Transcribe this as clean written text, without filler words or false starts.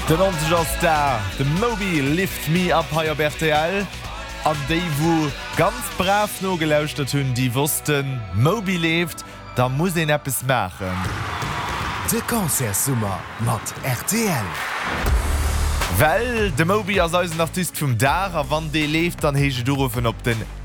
Den Just da, de Moby lift me up high op RTL. An déi wo ganz brav no gelauscht hunn, die wussten, Moby lebt, da muss en etwas machen. De Konzertsummer mat RTL. Well, de Moby as als Artist vum Dar, a wann dee lebt, dann hege durufen op den